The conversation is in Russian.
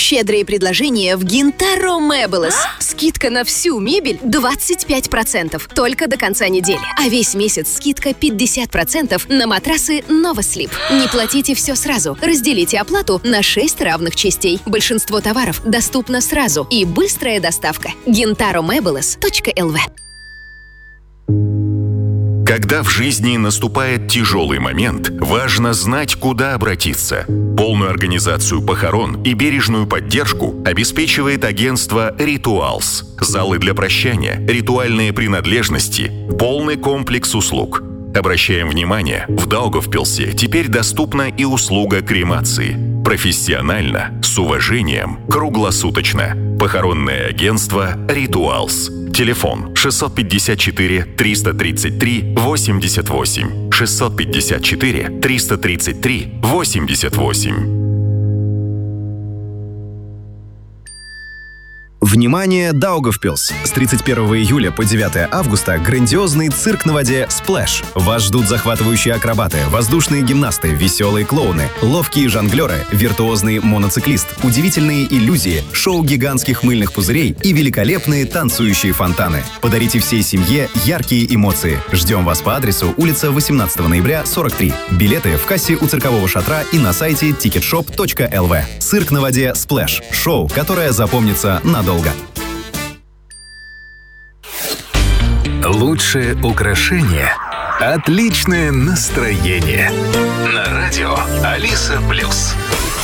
Щедрые предложения в Гинтаро Мэблес. Скидка на всю мебель 25%. Только до конца недели. А весь месяц скидка 50% на матрасы Новослип. Не платите все сразу. Разделите оплату на 6 равных частей. Большинство товаров доступно сразу. И быстрая доставка. GintaroMebles.lv. Когда в жизни наступает тяжелый момент, важно знать, куда обратиться. Полную организацию похорон и бережную поддержку обеспечивает агентство «Ритуалс». Залы для прощания, ритуальные принадлежности, полный комплекс услуг. Обращаем внимание, в Даугавпилсе теперь доступна и услуга кремации. Профессионально, с уважением, круглосуточно. Похоронное агентство «Ритуалс». Телефон 654-333-88. 654-333-88. Внимание, Даугавпилс! С 31 июля по 9 августа грандиозный цирк на воде «Сплэш». Вас ждут захватывающие акробаты, воздушные гимнасты, веселые клоуны, ловкие жонглеры, виртуозный моноциклист, удивительные иллюзии, шоу гигантских мыльных пузырей и великолепные танцующие фонтаны. Подарите всей семье яркие эмоции. Ждем вас по адресу улица 18 ноября, 43. Билеты в кассе у циркового шатра и на сайте ticketshop.lv. Цирк на воде «Сплэш». Шоу, которое запомнится надолго. Лучшее украшение – отличное настроение. На радио Алиса Плюс.